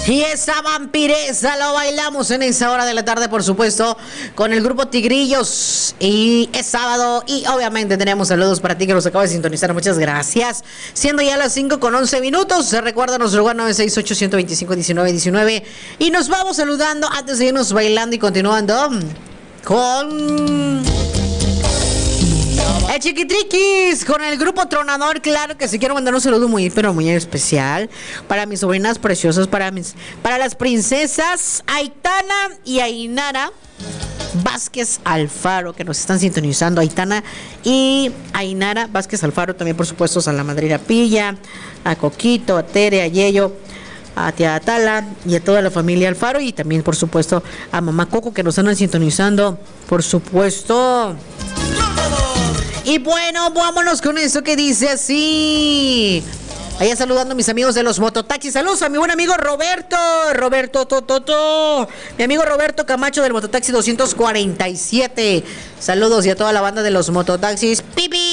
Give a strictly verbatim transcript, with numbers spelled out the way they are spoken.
Y esa vampiresa lo bailamos en esa hora de la tarde, por supuesto, con el grupo Tigrillos. Y es sábado y obviamente tenemos saludos para ti que nos acaba de sintonizar. Muchas gracias. Siendo ya las cinco con once minutos, se recuerda nuestro lugar nueve seis ocho, uno dos cinco, uno nueve uno nueve. Y nos vamos saludando antes de irnos bailando y continuando con... El Chiquitriquis, con el grupo Tronador. Claro que sí, quiero mandar un saludo muy, pero muy especial para mis sobrinas preciosas, para mis, para las princesas Aitana y Ainara Vázquez Alfaro, que nos están sintonizando. Aitana y Ainara Vázquez Alfaro, también por supuesto a la madrina Pilla, a Coquito, a Tere, a Yeyo, a tía Atala y a toda la familia Alfaro, y también por supuesto a mamá Coco, que nos están sintonizando, por supuesto. Y bueno, vámonos con eso que dice así. Allá saludando a mis amigos de los mototaxis. Saludos a mi buen amigo Roberto. Roberto, to, to, to. Mi amigo Roberto Camacho del mototaxi doscientos cuarenta y siete. Saludos y a toda la banda de los mototaxis. ¡Pipi!